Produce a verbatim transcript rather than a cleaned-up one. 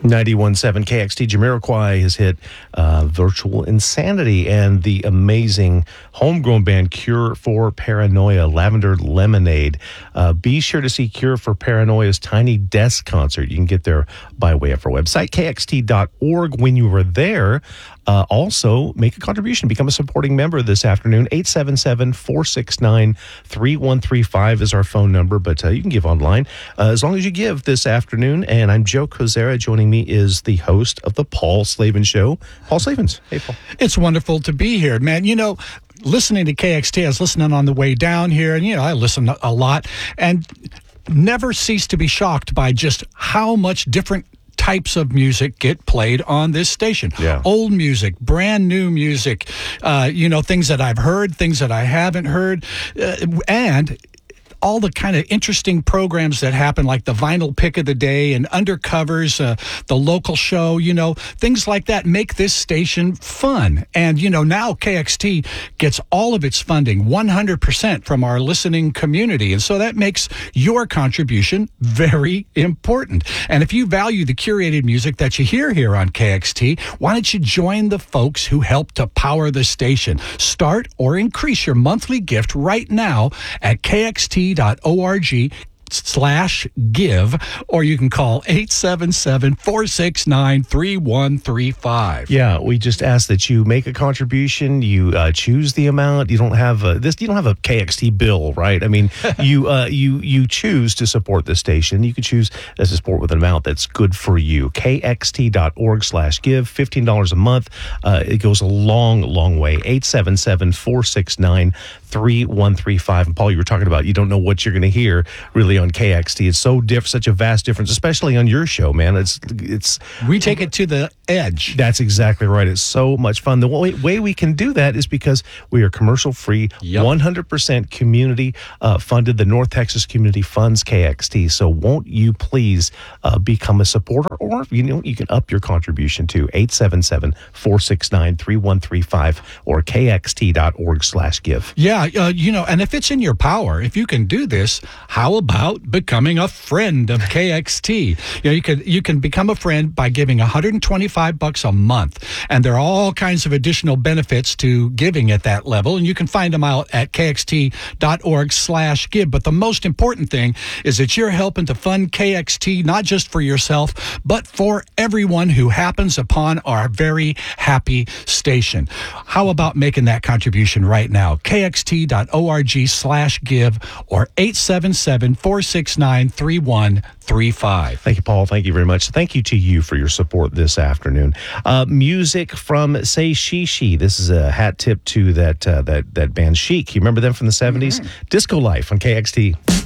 ninety-one point seven K X T. Jamiroquai has hit uh, Virtual Insanity, and the amazing homegrown band Cure for Paranoia, Lavender Lemonade. Uh, be sure to see Cure for Paranoia's Tiny Desk concert. You can get there by way of our website, K X T dot org. When you are there, uh, also make a contribution. Become a supporting member this afternoon. eight seven seven, four six nine, three one three five is our phone number, but uh, you can give online uh, as long as you give this afternoon. And I'm Joe Kozera. Joining me is the host of the Paul Slavens Show, Paul Slavens. Hey, Paul. It's wonderful to be here, man. You know, listening to K X T, I was listening on the way down here, and, you know, I listen a lot, and never cease to be shocked by just how much different types of music get played on this station. Yeah. Old music, brand new music, uh, you know, things that I've heard, things that I haven't heard, uh, and all the kind of interesting programs that happen, like the vinyl pick of the day and undercovers, uh, the local show, you know, things like that make this station fun. And, you know, now K X T gets all of its funding one hundred percent from our listening community. And so that makes your contribution very important. And if you value the curated music that you hear here on K X T, why don't you join the folks who help to power the station? Start or increase your monthly gift right now at K X T dot org slash give, or you can call eight seven seven, four six nine, three one three five. Yeah, we just ask that you make a contribution. You uh, choose the amount. You don't have a, this. You don't have a K X T bill, right? I mean, you uh, you you choose to support the station. You can choose to support with an amount that's good for you. K X T dot org slash give. Fifteen dollars a month. Uh, it goes a long, long way. Eight seven seven, four six nine, three one three five. And Paul, you were talking about you don't know what you're going to hear really on K X T. It's so diff, such a vast difference, especially on your show, man. It's it's we take it to the edge. That's exactly right. It's so much fun. The way, way we can do that is because we are commercial free, yep. one hundred percent community uh, funded. The North Texas community funds K X T. So won't you please uh, become a supporter, or you know you can up your contribution to eight seven seven, four six nine, three one three five or K X T dot org slash give. Yeah, uh, you know, and if it's in your power, if you can do this, how about becoming a friend of K X T? You know, you can you can become a friend by giving one hundred twenty-five bucks a month, and there are all kinds of additional benefits to giving at that level, and you can find them out at K X T dot org slash give. But the most important thing is that you're helping to fund K X T, not just for yourself, but for everyone who happens upon our very happy station. How about making that contribution right now? K X T dot org slash give or eight seven seven, four six nine, three one three five. Thank you, Paul. Thank you very much. Thank you to you for your support this afternoon. Uh, music from Say She She. This is a hat tip to that uh, that that band Chic. You remember them from the seventies? Mm-hmm. Disco Life on K X T.